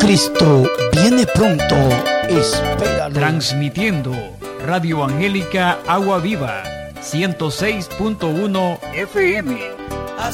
Cristo viene pronto, espéralo. Transmitiendo Radio Angélica Agua Viva, 106.1 FM.